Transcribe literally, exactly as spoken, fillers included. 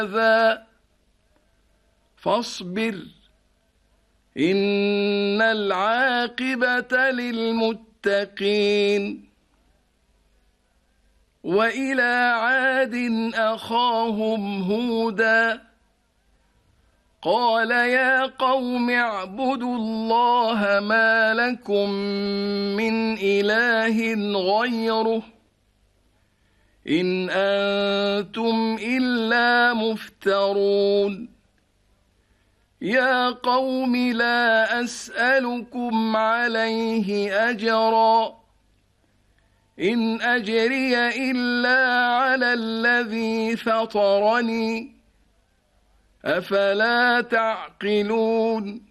هذا فاصبر إن العاقبة للمتقين. وإلى عاد أخاهم هودا قال يا قوم اعبدوا الله ما لكم من إله غيره إن أنتم إلا مفترون. يا قوم لا أسألكم عليه أجرا إن أجري إلا على الذي فطرني أفلا تعقلون.